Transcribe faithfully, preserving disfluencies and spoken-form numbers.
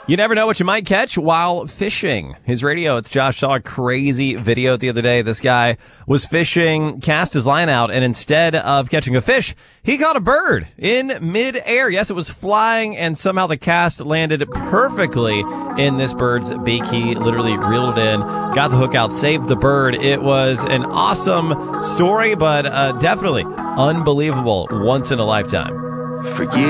You never know what you might catch while fishing. His radio, it's Josh, saw a crazy video the other day. This guy was fishing, cast his line out, and instead of catching a fish, he caught a bird in midair. Yes, it was flying, and somehow the cast landed perfectly in this bird's beak. He literally reeled it in, got the hook out, saved the bird. It was an awesome story, but uh, definitely unbelievable, once in a lifetime. Forgive